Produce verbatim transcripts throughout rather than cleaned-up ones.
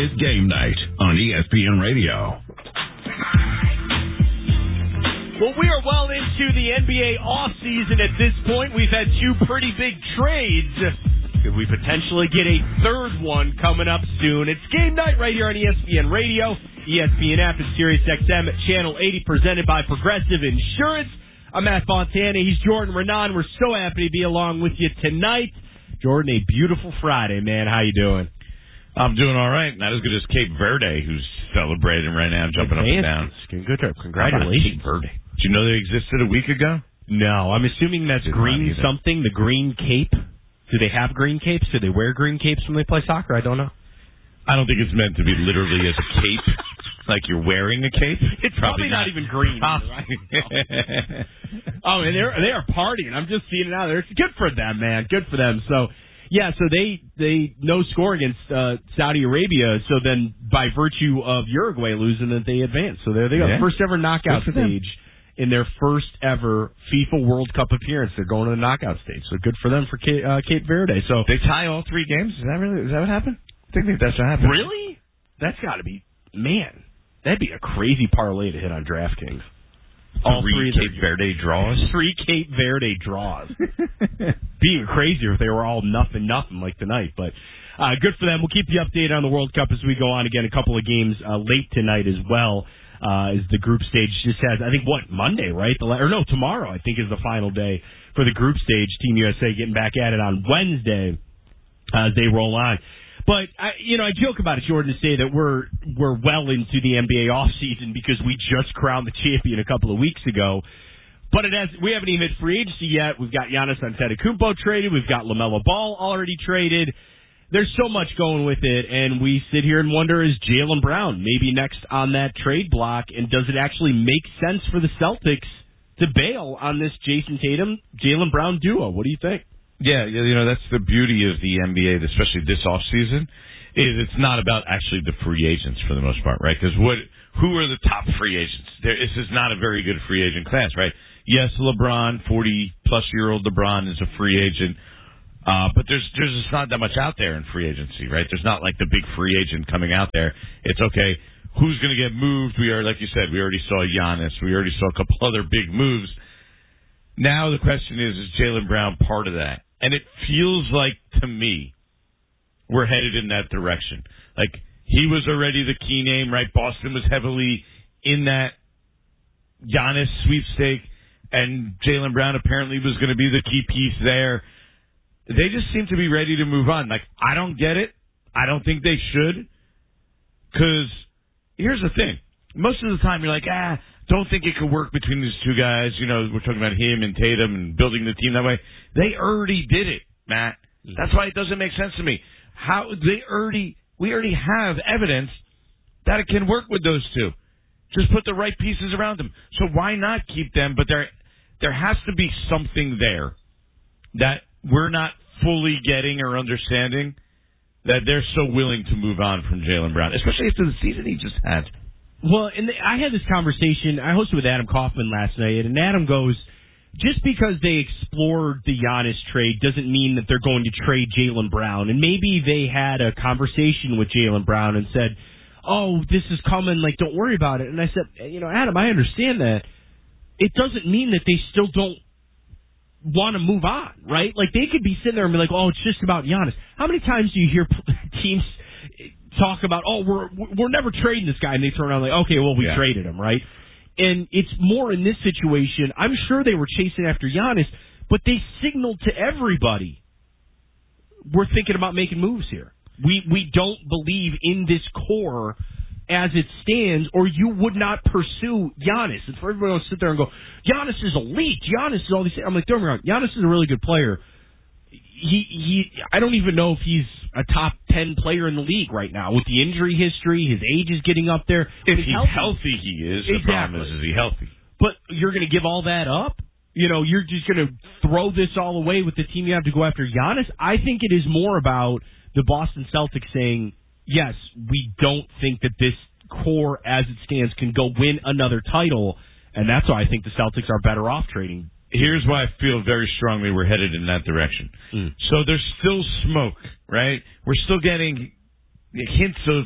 is Game Night on E S P N Radio. Well, we are well into the N B A offseason at this point. We've had two pretty big trades. Could we potentially get a third one coming up soon? It's Game Night right here on E S P N Radio, E S P N app, and Sirius X M at Channel eighty, presented by Progressive Insurance. I'm Matt Fontana. He's Jordan Renan. We're so happy to be along with you tonight. Jordan, a beautiful Friday, man. How you doing? I'm doing all right. Not as good as Cape Verde, who's celebrating right now, jumping up and down. Good job. Congratulations. Cape Verde. Did you know they existed a week ago? No. I'm assuming that's green something, the green cape. Do they have green capes? Do they wear green capes when they play soccer? I don't know. I don't think it's meant to be literally as a cape, like you're wearing a cape. It's probably, probably not. not even green. Right? Oh, and they're they are partying. I'm just seeing it out there. It's good for them, man. Good for them. So, yeah, so they they no score against uh, Saudi Arabia. So then, by virtue of Uruguay losing, that they advance. So there they go. Yeah. First ever knockout stage in their first ever FIFA World Cup appearance. They're going to the knockout stage. So good for them for Cape, uh, Cape Verde. So they tie all three games. Is that really? Is that what happened? I think that's what happened. Really? That's got to be, man. That'd be a crazy parlay to hit on DraftKings. All three, three Cape Verde draws? Three Cape Verde draws. Be even crazier if they were all nothing, nothing like tonight. But uh, good for them. We'll keep you updated on the World Cup as we go on. Again, a couple of games uh, late tonight as well, uh, as the group stage just has, I think, what, Monday, right? The, or no, tomorrow, I think, is the final day for the group stage. Team U S A getting back at it on Wednesday uh, as they roll on. But, I, you know, I joke about it, Jordan, to say that we're we're well into the N B A offseason because we just crowned the champion a couple of weeks ago. But it has we haven't even hit free agency yet. We've got Giannis Antetokounmpo traded. We've got LaMelo Ball already traded. There's so much going with it, and we sit here and wonder, is Jaylen Brown maybe next on that trade block, and does it actually make sense for the Celtics to bail on this Jason Tatum, Jaylen Brown duo? What do you think? Yeah, you know, that's the beauty of the N B A, especially this offseason, is it's not about actually the free agents for the most part, right? Because what, who are the top free agents? There, this is not a very good free agent class, right? Yes, LeBron, forty-plus-year-old LeBron is a free agent, uh, but there's there's just not that much out there in free agency, right? There's not like the big free agent coming out there. It's okay, who's going to get moved? We are, like you said, we already saw Giannis. We already saw a couple other big moves. Now the question is, is Jaylen Brown part of that? And it feels like, to me, we're headed in that direction. Like, he was already the key name, right? Boston was heavily in that Giannis sweepstake, and Jaylen Brown apparently was going to be the key piece there. They just seem to be ready to move on. Like, I don't get it. I don't think they should. Because here's the thing. Most of the time, you're like, ah, don't think it could work between these two guys. You know, we're talking about him and Tatum and building the team that way. They already did it, Matt. That's why it doesn't make sense to me. How they already, we already have evidence that it can work with those two. Just put the right pieces around them. So why not keep them? But there, there has to be something there that we're not fully getting or understanding, that they're so willing to move on from Jaylen Brown, especially after the season he just had. Well, and I had this conversation, I hosted with Adam Kaufman last night, and Adam goes, just because they explored the Giannis trade doesn't mean that they're going to trade Jaylen Brown. And maybe they had a conversation with Jaylen Brown and said, oh, this is coming, like, don't worry about it. And I said, you know, Adam, I understand that. It doesn't mean that they still don't want to move on, right? Like, they could be sitting there and be like, oh, it's just about Giannis. How many times do you hear teams talk about, oh, we're we're never trading this guy, and they turn around like, okay, well, we yeah. traded him, right? And it's more in this situation. I'm sure they were chasing after Giannis, but they signaled to everybody, we're thinking about making moves here. We we don't believe in this core as it stands, or you would not pursue Giannis. And for everybody to sit there and go, Giannis is elite, Giannis is all these things. I'm like, don't get me wrong, Giannis is a really good player. He he. I don't even know if he's a top ten player in the league right now with the injury history. His age is getting up there. If he's, he's healthy, healthy, he is. Exactly. The problem is, is he healthy? But you're going to give all that up? You know, you're just going to throw this all away with the team you have to go after Giannis? I think it is more about the Boston Celtics saying, yes, we don't think that this core as it stands can go win another title, and that's why I think the Celtics are better off trading. Here's why I feel very strongly we're headed in that direction. Mm. So there's still smoke, right? We're still getting hints of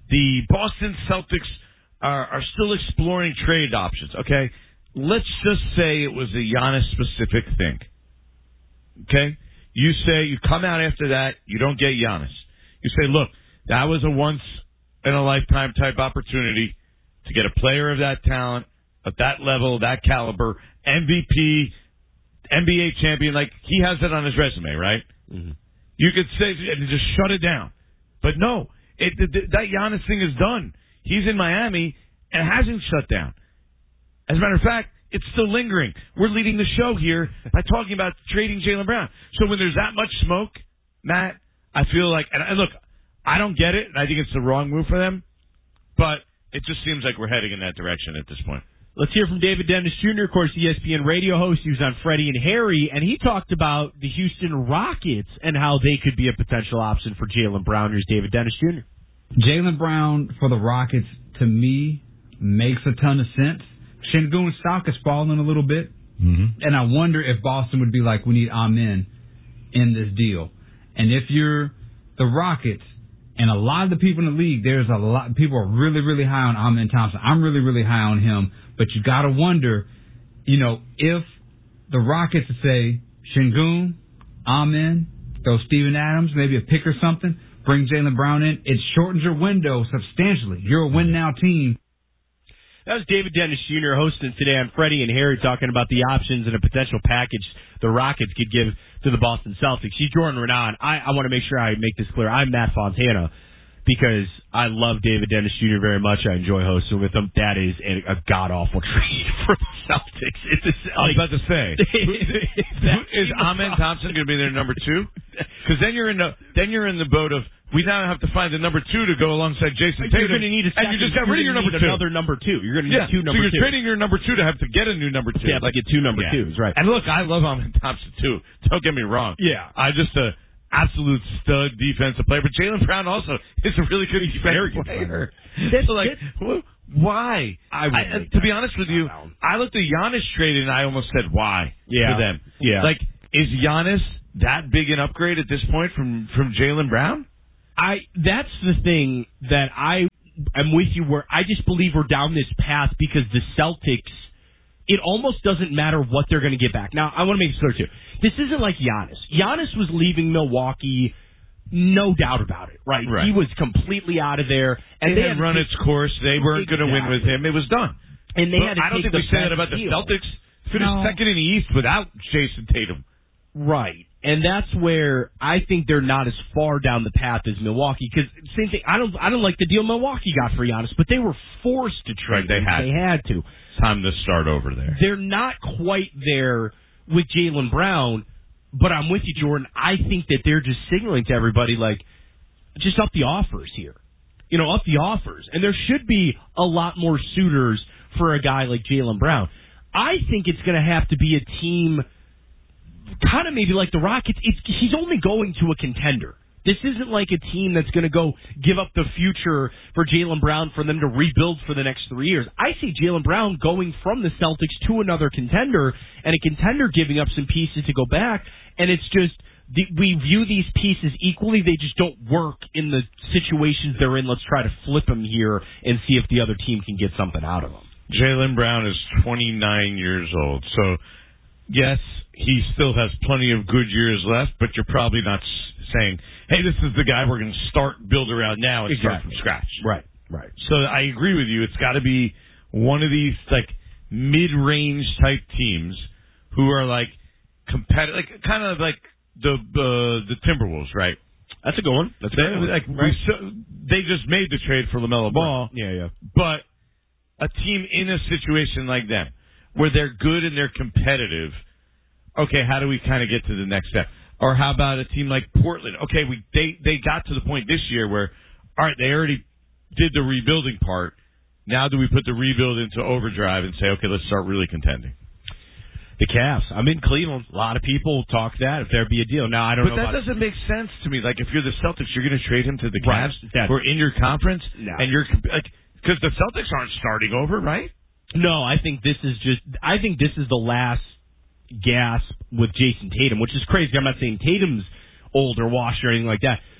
the Boston Celtics are, are still exploring trade options, okay? Let's just say it was a Giannis-specific thing, okay? You say, you come out after that, you don't get Giannis. You say, look, that was a once-in-a-lifetime type opportunity to get a player of that talent, at that level, that caliber, M V P, N B A champion, like, he has it on his resume, right? Mm-hmm. You could say, and just shut it down. But no, it, it, that Giannis thing is done. He's in Miami and hasn't shut down. As a matter of fact, it's still lingering. We're leading the show here by talking about trading Jaylen Brown. So when there's that much smoke, Matt, I feel like, and look, I don't get it, and I think it's the wrong move for them, but it just seems like we're heading in that direction at this point. Let's hear from David Dennis Junior, of course, E S P N radio host. He was on Freddie and Harry, and he talked about the Houston Rockets and how they could be a potential option for Jaylen Brown. Here's David Dennis Junior Jaylen Brown for the Rockets, to me, makes a ton of sense. Şengün's stock is falling a little bit, mm-hmm. and I wonder if Boston would be like, we need Amen in this deal. And if you're the Rockets, and a lot of the people in the league, there's a lot, people are really, really high on Amen Thompson. I'm really, really high on him. But you got to wonder, you know, if the Rockets say, Şengün, Amen, throw Steven Adams, maybe a pick or something, bring Jaylen Brown in, it shortens your window substantially. You're a win-now team. That was David Dennis Junior hosting today on Freddie and Harry, talking about the options and a potential package the Rockets could give to the Boston Celtics. He's Jordan Renan. I, I want to make sure I make this clear. I'm Matt Fontana because I love David Dennis Junior very much. I enjoy hosting with him. That is a, a god-awful trade for the Celtics. It's a, like, I was about to say, is Amen Thompson going to be their number two? Because then you're in the then you're in the boat of, we now have to find the number two to go alongside Jason Tatum. You're going to need a second, and you just got rid of your number two. Another number two. You're going to need yeah, two number two. So you're two. trading your number two to have to get a new number two. Yeah, like get two number yeah. twos, right? And look, I love Amen Thompson too. Don't get me wrong. Yeah, I just a absolute stud defensive player. But Jaylen Brown also is a really good defensive player. That's, so like, that's, why? I, I to be honest with you, down. I looked at Giannis trade and I almost said why yeah. for them. Yeah, like is Giannis that big an upgrade at this point from from Jaylen Brown? I that's the thing that I am with you where I just believe we're down this path because the Celtics, it almost doesn't matter what they're going to get back. Now, I want to make this clear, too. This isn't like Giannis. Giannis was leaving Milwaukee, no doubt about it, right? right. He was completely out of there. And it they had, had run its course. They weren't exactly. going to win with him. It was done. And they but had to I don't take think we say that about deal. the Celtics. Finished no. second in the East without Jason Tatum. Right. And that's where I think they're not as far down the path as Milwaukee. Because same thing. I don't. I don't like the deal Milwaukee got for Giannis, but they were forced to trade. Right, they had. They had to. Time to start over there. They're not quite there with Jaylen Brown, but I'm with you, Jordan. I think that they're just signaling to everybody like, just up the offers here. You know, up the offers, and there should be a lot more suitors for a guy like Jaylen Brown. I think it's going to have to be a team. Kind of maybe like the Rockets, it's, he's only going to a contender. This isn't like a team that's going to go give up the future for Jaylen Brown for them to rebuild for the next three years. I see Jaylen Brown going from the Celtics to another contender, and a contender giving up some pieces to go back, and it's just the, we view these pieces equally. They just don't work in the situations they're in. Let's try to flip them here and see if the other team can get something out of them. Jaylen Brown is twenty-nine years old, so yes, he still has plenty of good years left, but you're probably not saying, hey, this is the guy we're going to start, build around now and exactly. start from scratch. Right, right. So I agree with you. It's got to be one of these, like, mid-range type teams who are, like, competitive, like, kind of like the uh, the Timberwolves, right? That's a good one. That's a they, good one. Like, right. we so, they just made the trade for LaMelo Ball. Yeah, yeah. But a team in a situation like them, where they're good and they're competitive, okay, how do we kind of get to the next step? Or how about a team like Portland? Okay, we they, they got to the point this year where, all right, they already did the rebuilding part. Now do we put the rebuild into overdrive and say, okay, let's start really contending? The Cavs. I'm in Cleveland. A lot of people talk that if there'd be a deal. Now, I don't but know But that about doesn't make sense to me. Like, if you're the Celtics, you're going to trade him to the Cavs right. who are in your conference? No. And you're, like, because the Celtics aren't starting over, right? No, I think this is just, I think this is the last gasp with Jason Tatum, which is crazy. I'm not saying Tatum's old or washed or anything like that.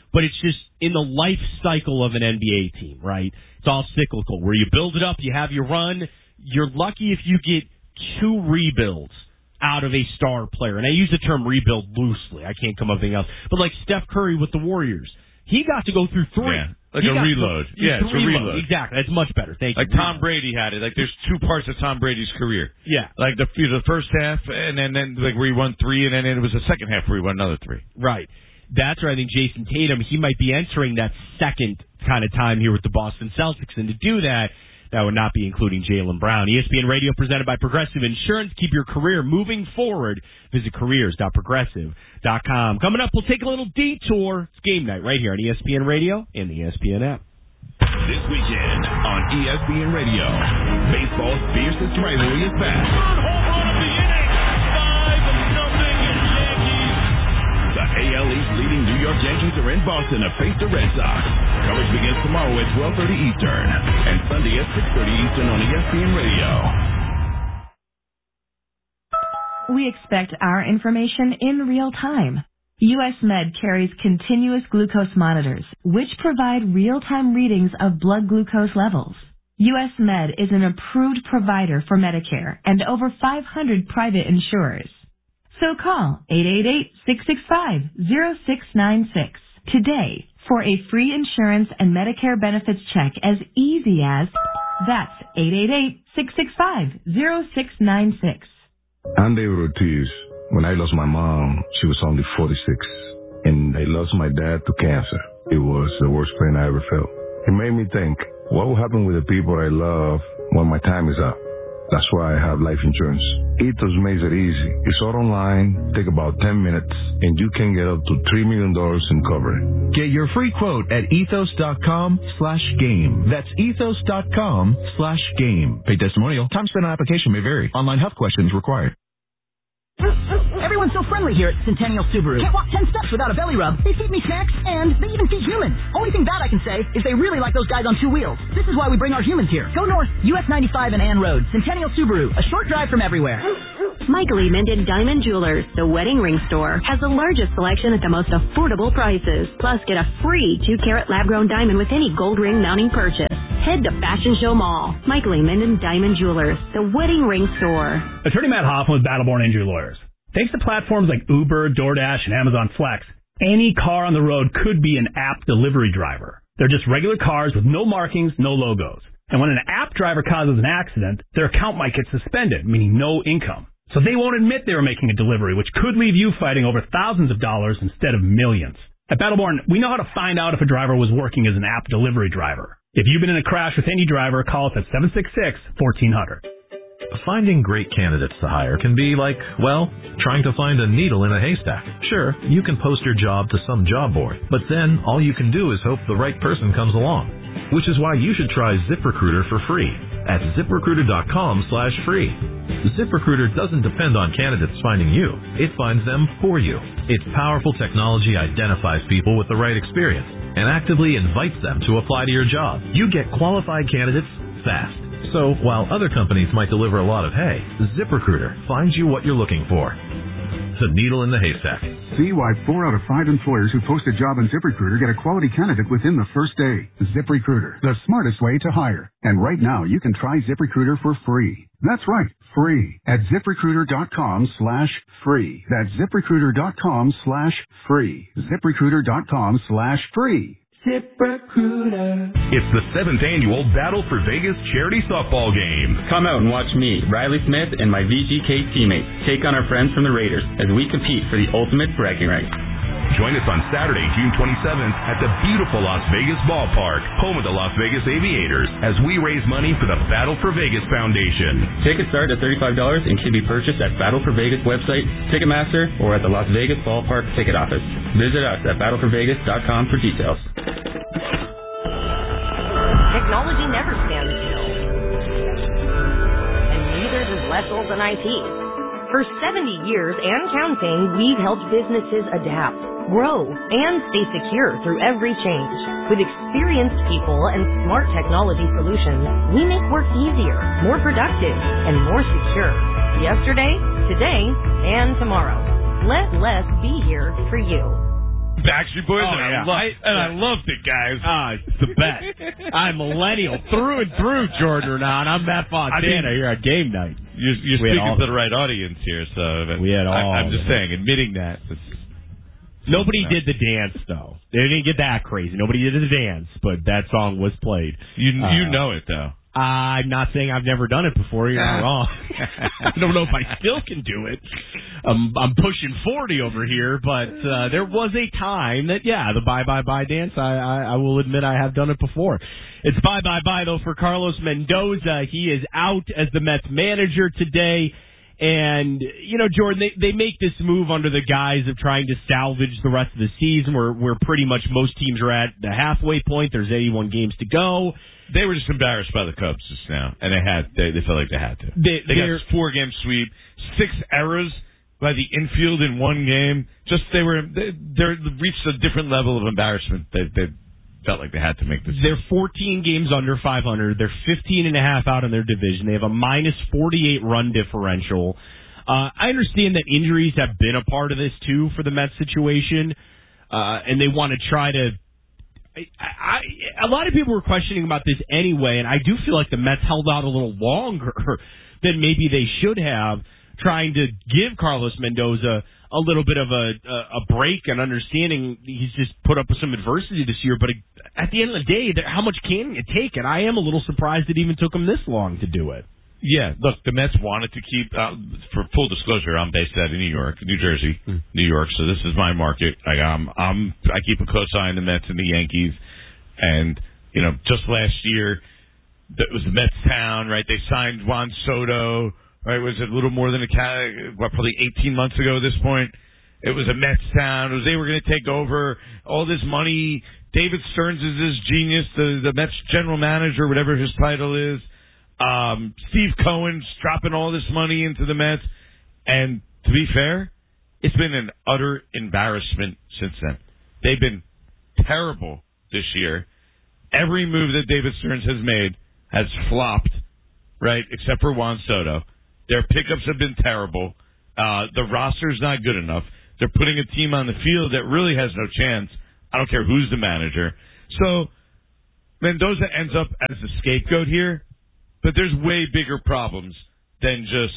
but it's just in the life cycle of an N B A team, right? It's all cyclical, where you build it up, you have your run. You're lucky if you get two rebuilds out of a star player. And I use the term rebuild loosely. I can't come up with anything else. But like Steph Curry with the Warriors, he got to go through three. Yeah, like he a reload. To, yeah, it's a reload. Exactly. That's much better. Thank you. Like Tom Brady had it. Like there's two parts of Tom Brady's career. Yeah. Like the the first half, and then, then like where he won three, and then it was the second half where he won another three. Right. That's where I think Jason Tatum, he might be entering that second kind of time here with the Boston Celtics. And to do that, that would not be including Jaylen Brown. E S P N Radio presented by Progressive Insurance. Keep your career moving forward. Visit careers dot progressive dot com. Coming up, we'll take a little detour. It's game night right here on E S P N Radio and the E S P N app. This weekend on E S P N Radio, baseball's fiercest rivalry is back. Third home run of the inning. Five nothing Yankees. The A L East leading New York Yankees are in Boston to face the Red Sox. Coverage begins tomorrow at twelve thirty Eastern and Sunday at six thirty Eastern on E S P N Radio. We expect our information in real time. U S Med carries continuous glucose monitors, which provide real-time readings of blood glucose levels. U S Med is an approved provider for Medicare and over five hundred private insurers. So call eight eight eight, six six five, zero six nine six today for a free insurance and Medicare benefits check as easy as that's eight eight eight, six six five, zero six nine six. I'm David Ortiz. When I lost my mom, she was only forty-six, and I lost my dad to cancer. It was the worst pain I ever felt. It made me think, what will happen with the people I love when my time is up? That's why I have life insurance. Ethos makes it easy. It's all online, take about ten minutes, and you can get up to three million dollars in coverage. Get your free quote at ethos.com slash game. That's ethos.com slash game. Paid testimonial. Time spent on application may vary. Online health questions required. Everyone's so friendly here at Centennial Subaru. Can't walk ten steps without a belly rub. They feed me snacks, and they even feed humans. Only thing bad I can say is they really like those guys on two wheels. This is why we bring our humans here. Go north, U S ninety-five and Ann Road. Centennial Subaru, a short drive from everywhere. Michael E. Minden Diamond Jewelers, the wedding ring store, has the largest selection at the most affordable prices. Plus, get a free two-carat lab-grown diamond with any gold ring mounting purchase. Head to Fashion Show Mall. Michael E. Minden Diamond Jewelers, the wedding ring store. Attorney Matt Hoffman with Battleborn Injury Lawyers. Thanks to platforms like Uber, DoorDash, and Amazon Flex, any car on the road could be an app delivery driver. They're just regular cars with no markings, no logos. And when an app driver causes an accident, their account might get suspended, meaning no income. So they won't admit they were making a delivery, which could leave you fighting over thousands of dollars instead of millions. At Battleborn, we know how to find out if a driver was working as an app delivery driver. If you've been in a crash with any driver, call us at seven six six, one four zero zero. Finding great candidates to hire can be like, well, trying to find a needle in a haystack. Sure, you can post your job to some job board, but then all you can do is hope the right person comes along. Which is why you should try ZipRecruiter for free at ZipRecruiter.com slash free. ZipRecruiter doesn't depend on candidates finding you. It finds them for you. Its powerful technology identifies people with the right experience and actively invites them to apply to your job. You get qualified candidates fast. So, while other companies might deliver a lot of hay, ZipRecruiter finds you what you're looking for. The needle in the haystack. See why four out of five employers who post a job on ZipRecruiter get a quality candidate within the first day. ZipRecruiter, the smartest way to hire. And right now, you can try ZipRecruiter for free. That's right, free at ZipRecruiter.com slash free. That's ZipRecruiter.com slash free. ZipRecruiter.com slash free. ZipRecruiter. It's the seventh annual Battle for Vegas charity softball game. Come out and watch me, Riley Smith, and my V G K teammates take on our friends from the Raiders as we compete for the ultimate bragging rights. Join us on Saturday, June twenty-seventh at the beautiful Las Vegas Ballpark, home of the Las Vegas Aviators, as we raise money for the Battle for Vegas Foundation. Tickets start at thirty-five dollars and can be purchased at Battle for Vegas website, Ticketmaster, or at the Las Vegas Ballpark ticket office. Visit us at battle for vegas dot com for details. Technology never stands still, and neither does less old than I T. For seventy years and counting, we've helped businesses adapt, grow, and stay secure through every change. With experienced people and smart technology solutions, we make work easier, more productive, and more secure. Yesterday, today, and tomorrow. Let less be here for you. Backstreet Boys, Oh, and, yeah. I loved, I- and I loved it, guys. Ah, it's the best. I'm millennial through and through, Jordan Renan. I'm Matt Fontana I mean, here at game night. You're, you're We had speaking all to of the right audience here, so We had all I, I'm of just it. saying, admitting that. It's, Nobody no. did the dance, though. They didn't get that crazy. Nobody did the dance, but that song was played. You Uh, you know it, though. I'm not saying I've never done it before. You're not wrong. I don't know if I still can do it. I'm, I'm pushing forty over here, but uh, there was a time that, yeah, the bye, bye, bye dance, I, I, I will admit I have done it before. It's bye, bye, bye, though, for Carlos Mendoza. He is out as the Mets manager today. And, you know, Jordan, they, they make this move under the guise of trying to salvage the rest of the season where, where pretty much most teams are at the halfway point. There's eighty-one games to go. They were just embarrassed by the Cubs just now, and they had they, they felt like they had to. They, they got a four-game sweep, six errors by the infield in one game. Just they were they they're reached a different level of embarrassment. They, they felt like they had to make this. They're fourteen games under five hundred. They're fifteen and a half out in their division. They have a minus forty-eight run differential. Uh, I understand that injuries have been a part of this too for the Mets situation, uh, and they want to try to. I, I, a lot of people were questioning about this anyway, and I do feel like the Mets held out a little longer than maybe they should have, trying to give Carlos Mendoza a little bit of a, a, a break and understanding he's just put up with some adversity this year. But at the end of the day, how much can you take? And I am a little surprised it even took him this long to do it. Yeah, look, the Mets wanted to keep, uh, for full disclosure, I'm based out of New York, New Jersey, mm. New York, so this is my market. Like, I'm, I'm, I keep a close eye on the Mets and the Yankees, and, you know, just last year, it was the Mets town, right? They signed Juan Soto, right? Was it a little more than a, what, probably eighteen months ago at this point? It was a Mets town. It was, they were going to take over all this money. David Stearns is this genius, the, the Mets general manager, whatever his title is. Um, Steve Cohen's dropping all this money into the Mets, and to be fair, it's been an utter embarrassment since then. They've been terrible this year. Every move that David Stearns has made has flopped, right, except for Juan Soto. Their pickups have been terrible. Uh, the roster's not good enough. They're putting a team on the field that really has no chance. I don't care who's the manager. So Mendoza ends up as the scapegoat here. But there's way bigger problems than just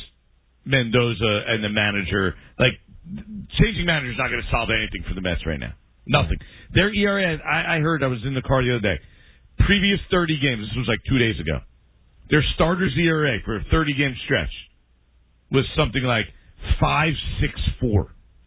Mendoza and the manager. Like, changing manager is not going to solve anything for the Mets right now. Nothing. Their E R A, I, I heard, I was in the car the other day, previous thirty games, this was like two days ago, their starters E R A for a thirty-game stretch was something like five six four.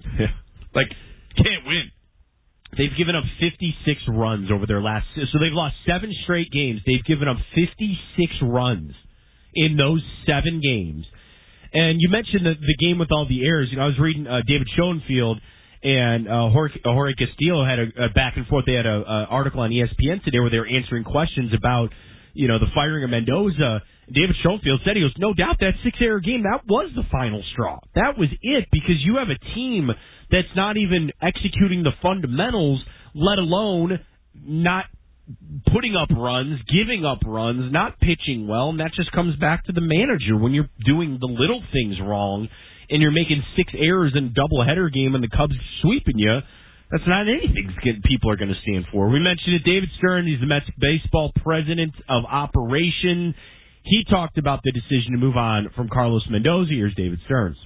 Like, can't win. They've given up fifty-six runs over their last... So they've lost seven straight games. They've given up fifty-six runs in those seven games. And you mentioned the, the game with all the errors. You know, I was reading uh, David Schoenfield and uh, Jorge, Jorge Castillo had a, a back and forth. They had an article on E S P N today where they were answering questions about, you know, the firing of Mendoza. David Schoenfield said, he goes, no doubt that six-error game, that was the final straw. That was it, because you have a team that's not even executing the fundamentals, let alone not putting up runs, giving up runs, not pitching well, and that just comes back to the manager. When you're doing the little things wrong and you're making six errors in a doubleheader game and the Cubs sweeping you, that's not anything people are going to stand for. We mentioned it, David Stern, he's the Mets baseball president of operation. He talked about the decision to move on from Carlos Mendoza. Here's David Stearns.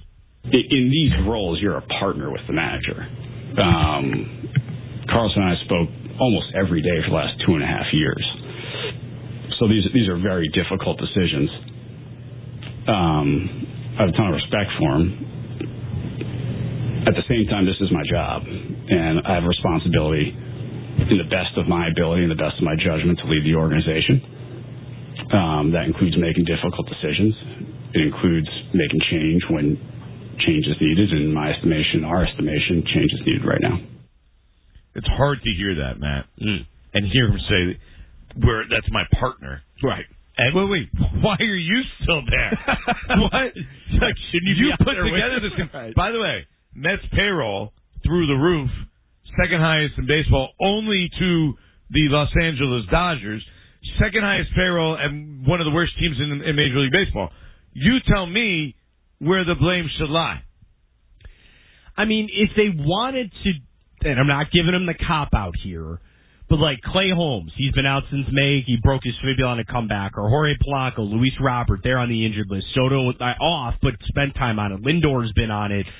In these roles, you're a partner with the manager. Um, Carlos and I spoke almost every day for the last two and a half years. So these these are very difficult decisions. Um, I have a ton of respect for him. At the same time, this is my job, and I have a responsibility in the best of my ability and the best of my judgment to lead the organization. Um, that includes making difficult decisions. It includes making change when change is needed. In my estimation, our estimation, change is needed right now. It's hard to hear that, Matt, mm. and hear him say, "Where that's my partner." Right. And wait, wait, why are you still there? What? Like, shouldn't you, you put together this? Right. By the way, Mets payroll through the roof, second highest in baseball, only to the Los Angeles Dodgers. Second highest payroll and one of the worst teams in, in Major League Baseball. You tell me where the blame should lie. I mean, if they wanted to and I'm not giving him the cop-out here, but like Clay Holmes, he's been out since May. He broke his fibula on a comeback. Or Jorge Polanco, Luis Robert, they're on the injured list. Soto uh, off, but spent time on it. Lindor's been on it.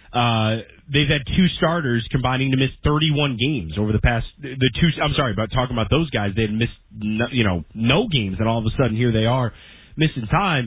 Uh, they've had two starters combining to miss thirty-one games over the past. The two. I'm sorry about talking about those guys. They had missed, no, you know, no games, and all of a sudden here they are missing time.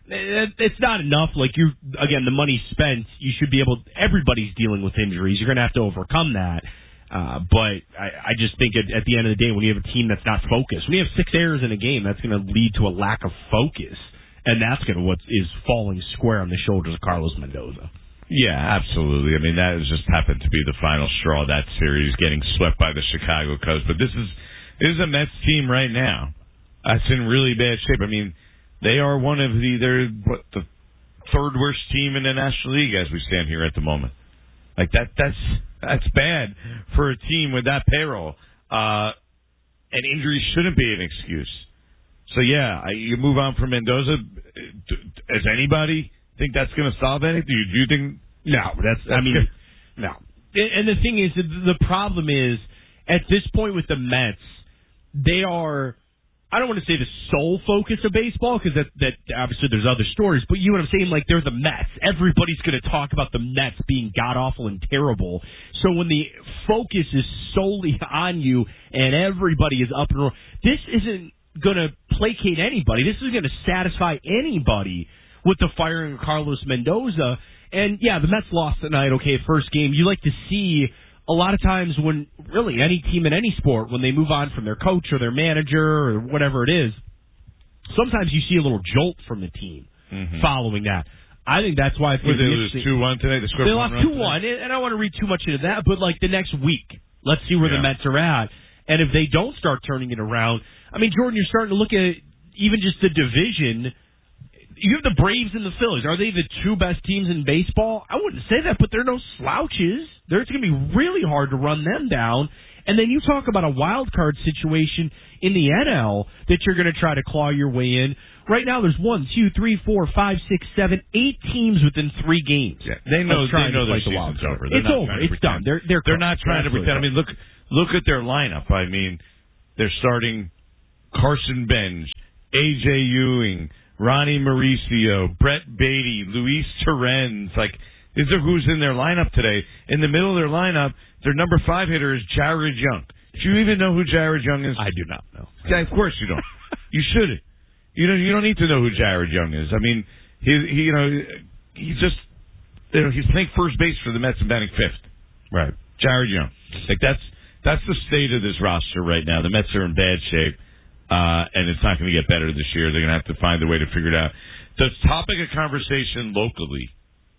It's not enough. Like you, again, the money spent. You should be able. Everybody's dealing with injuries. You're going to have to overcome that. Uh, but I, I just think at, at the end of the day, when you have a team that's not focused, when you have six errors in a game, that's going to lead to a lack of focus, and that's going to what is falling square on the shoulders of Carlos Mendoza. Yeah, absolutely. I mean, that has just happened to be the final straw of that series, getting swept by the Chicago Cubs. But this is this is a Mets team right now that's in really bad shape. I mean, they are one of the they're what, the third worst team in the National League as we stand here at the moment. Like that, that's that's bad for a team with that payroll. Uh, and injuries shouldn't be an excuse. So yeah, I, you move on from Mendoza. Does anybody think that's going to solve anything? Do you, do you think? No, that's. I mean, no. And the thing is, the problem is, at this point with the Mets, they are. I don't want to say the sole focus of baseball, because that, that obviously there's other stories, but you know what I'm saying? Like, they're the Mets. Everybody's going to talk about the Mets being god-awful and terrible. So when the focus is solely on you and everybody is up and rolling, this isn't going to placate anybody. This isn't going to satisfy anybody with the firing of Carlos Mendoza. And, yeah, the Mets lost tonight, okay, first game. You like to see a lot of times when really any team in any sport, when they move on from their coach or their manager or whatever it is, sometimes you see a little jolt from the team mm-hmm. following that. I think that's why I think they lose two one today. The they lost two one, and I don't want to read too much into that, but like the next week, let's see where yeah. the Mets are at. And if they don't start turning it around, I mean, Jordan, you're starting to look at even just the division. You have the Braves and the Phillies. Are they the two best teams in baseball? I wouldn't say that, but they're no slouches. It's going to be really hard to run them down. And then you talk about a wild card situation in the N L that you're going to try to claw your way in. Right now, there's one, two, three, four, five, six, seven, eight teams within three games. Yeah, they know. They know their season's over. They're it's over. It's done. They're they're they're not trying to pretend. I mean, look look at their lineup. I mean, they're starting Carson Bench, A J Ewing, Ronnie Mauricio, Brett Beatty, Luis Torrens. Like, these are who's in their lineup today. In the middle of their lineup, their number five hitter is Jared Young. Do you even know who Jared Young is? I do not know. Yeah, of course you don't. You shouldn't. You don't. You don't need to know who Jared Young is. I mean, he, he you know, he's just, you know, he's playing first base for the Mets and batting fifth. Right. Jared Young. Like that's that's the state of this roster right now. The Mets are in bad shape. Uh, and it's not going to get better this year. They're going to have to find a way to figure it out. The topic of conversation locally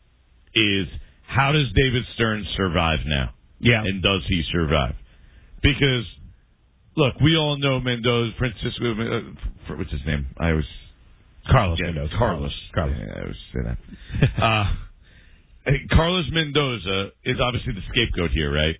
is how does David Stearns survive now? Yeah. And does he survive? Because, look, we all know Mendoza, Francisco, uh, what's his name? I was Carlos yeah, Mendoza. Carlos. Carlos. Yeah, I was saying that. uh, Carlos Mendoza is obviously the scapegoat here, right?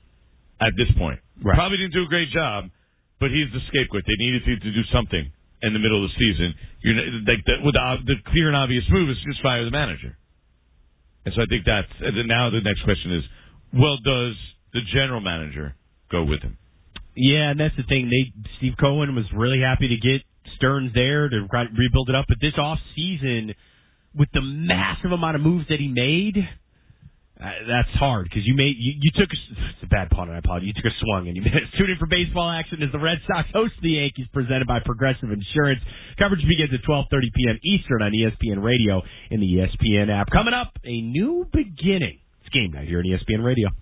At this point. Right. Probably didn't do a great job. But he's the scapegoat. They needed to, to do something in the middle of the season. You're, like the, with the, the clear and obvious move is just fire the manager. And so I think that's now the next question is, well, does the general manager go with him? Yeah, and that's the thing. They Steve Cohen was really happy to get Stearns there to rebuild it up. But this off season, with the massive amount of moves that he made. Uh, that's hard because you made you, you took a, it's a bad pun. I apologize. You took a swung and you made it. Tune in for baseball action as the Red Sox host the Yankees, presented by Progressive Insurance. Coverage begins at twelve thirty p.m. Eastern on E S P N Radio in the E S P N app. Coming up, a new beginning. It's game night here on E S P N Radio.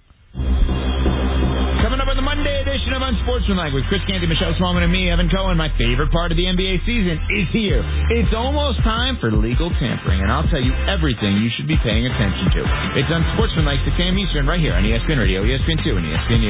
Coming up on the Monday edition of Unsportsmanlike with Chris Canty, Michelle Smallman, and me, Evan Cohen. My favorite part of the N B A season is here. It's almost time for legal tampering, and I'll tell you everything you should be paying attention to. It's Unsportsmanlike, six a.m. Eastern, right here on E S P N Radio, E S P N two, and E S P N U.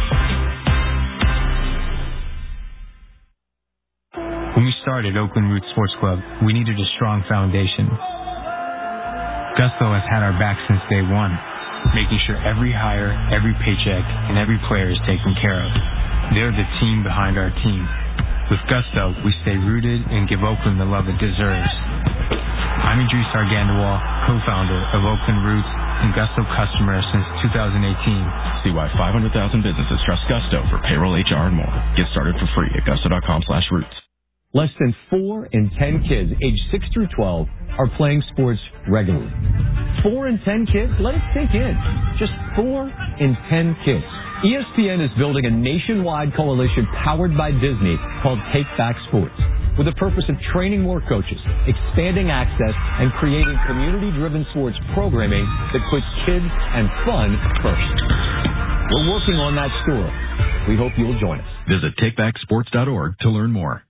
When we started Oakland Roots Sports Club, we needed a strong foundation. Gusto has had our back since day one, making sure every hire, every paycheck, and every player is taken care of. They're the team behind our team. With Gusto, we stay rooted and give Oakland the love it deserves. I'm Idris Argandawal, co-founder of Oakland Roots, and Gusto customer since two thousand eighteen. See why five hundred thousand businesses trust Gusto for payroll, H R, and more. Get started for free at gusto.com slash roots. Less than four in ten kids aged six through twelve are playing sports regularly. Four in ten kids? Let it sink in. Just four in ten kids. E S P N is building a nationwide coalition powered by Disney called Take Back Sports, with the purpose of training more coaches, expanding access, and creating community-driven sports programming that puts kids and fun first. We're working on that story. We hope you'll join us. Visit take back sports dot org to learn more.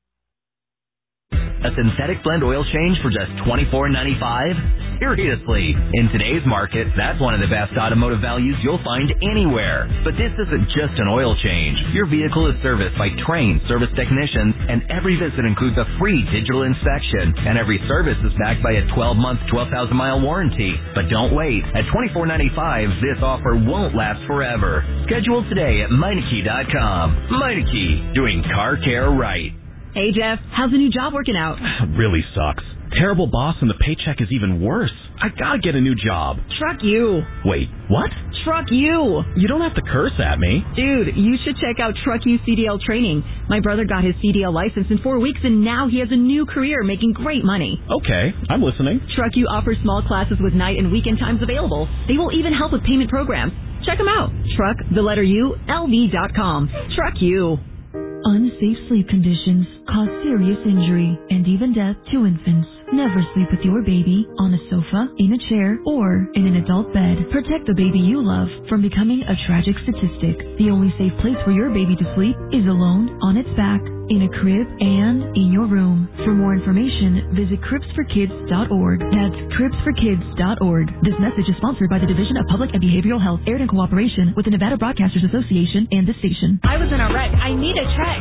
A synthetic blend oil change for just twenty-four ninety-five? Seriously, in today's market, that's one of the best automotive values you'll find anywhere. But this isn't just an oil change. Your vehicle is serviced by trained service technicians, and every visit includes a free digital inspection, and every service is backed by a twelve-month, twelve thousand mile warranty. But don't wait. At twenty-four ninety-five, this offer won't last forever. Schedule today at Meineke dot com. Meineke, doing car care right. Hey, Jeff, how's the new job working out? Really sucks. Terrible boss and the paycheck is even worse. I gotta get a new job. Truck you. Wait, what? Truck you. You don't have to curse at me. Dude, you should check out Truck You C D L training. My brother got his C D L license in four weeks and now he has a new career making great money. Okay, I'm listening. Truck You offers small classes with night and weekend times available. They will even help with payment programs. Check them out. Truck, the letter U, L V dot com. Truck You. Unsafe sleep conditions cause serious injury and even death to infants. Never sleep with your baby on a sofa, in a chair, or in an adult bed. Protect the baby you love from becoming a tragic statistic. The only safe place for your baby to sleep is alone, on its back, in a crib, and in your room. For more information, visit cribs for kids dot org. That's cribs for kids dot org. This message is sponsored by the Division of Public and Behavioral Health, aired in cooperation with the Nevada Broadcasters Association and this station. I was in a wreck. I need a check.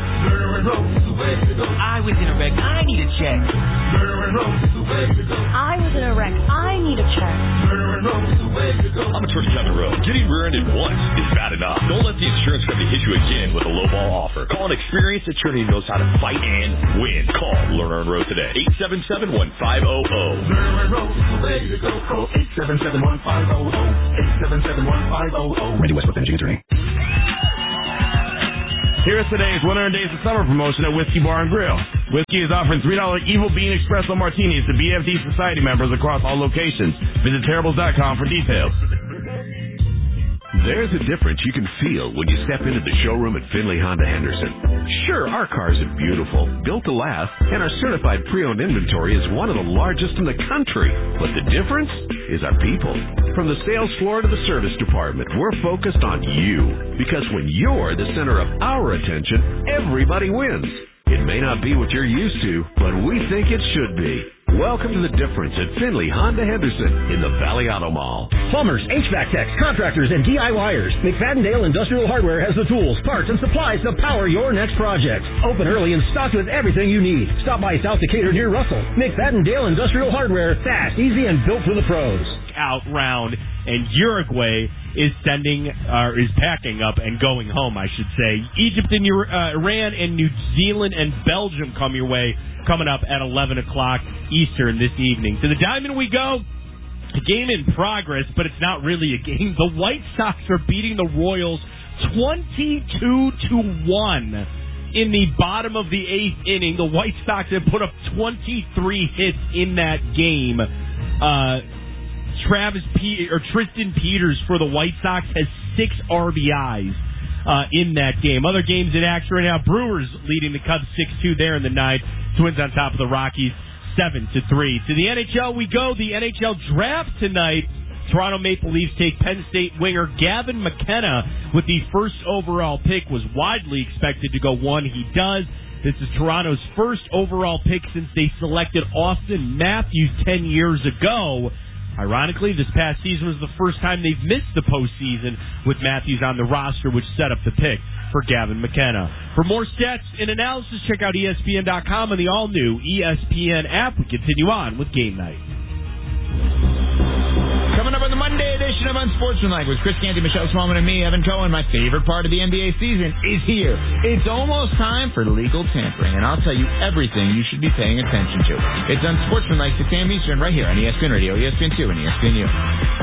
I was in a wreck. I need a check. I was in a wreck. I need a check. I'm a attorney down the road. Getting rear-ended once is bad enough. Don't let the insurance company hit you again with a lowball offer. Call an experienced attorney who knows how to fight and win. Call Lerner and Rowe today. eight seven seven, one five zero zero. Lerner and Rowe is the way to go. Call eight seven seven, one five zero zero. eight seven seven, one five zero zero. Randy Westbrook, managing attorney. Here's today's one hundred Days of Summer promotion at Whiskey Bar and Grill. Whiskey is offering three dollar Evil Bean Espresso Martinis to B F D Society members across all locations. Visit terribles dot com for details. There's a difference you can feel when you step into the showroom at Finley Honda Henderson. Sure, our cars are beautiful, built to last, and our certified pre-owned inventory is one of the largest in the country. But the difference is our people. From the sales floor to the service department, we're focused on you. Because when you're the center of our attention, everybody wins. It may not be what you're used to, but we think it should be. Welcome to the difference at Finley Honda Henderson in the Valley Auto Mall. Plumbers, H V A C techs, contractors, and D I Y ers. McFadden-Dale Industrial Hardware has the tools, parts, and supplies to power your next project. Open early and stocked with everything you need. Stop by South Decatur near Russell. McFadden-Dale Industrial Hardware, fast, easy, and built for the pros. Out round, and Uruguay is sending, or is packing up and going home, I should say. Egypt and uh, Iran and New Zealand and Belgium come your way, coming up at eleven o'clock Eastern this evening. To the Diamond we go. A game in progress, but it's not really a game. The White Sox are beating the Royals twenty-two to one in the bottom of the eighth inning. The White Sox have put up twenty-three hits in that game. Uh... Travis P- or Tristan Peters for the White Sox has six R B Is uh, in that game. Other games in action right now: Brewers leading the Cubs six two there in the ninth. Twins on top of the Rockies seven to three. To the N H L we go. The N H L draft tonight. Toronto Maple Leafs take Penn State winger Gavin McKenna with the first overall pick. Was widely expected to go one. He does. This is Toronto's first overall pick since they selected Austin Matthews ten years ago. Ironically, this past season was the first time they've missed the postseason with Matthews on the roster, which set up the pick for Gavin McKenna. For more stats and analysis, check out E S P N dot com and the all-new E S P N app. We continue on with Game Night. Coming up on the Monday edition of Unsportsmanlike with Chris Canty, Michelle Smallman, and me, Evan Cohen. My favorite part of the N B A season is here. It's almost time for legal tampering, and I'll tell you everything you should be paying attention to. It's Unsportsmanlike, six a.m. Eastern, right here on E S P N Radio, E S P N two, and E S P N U.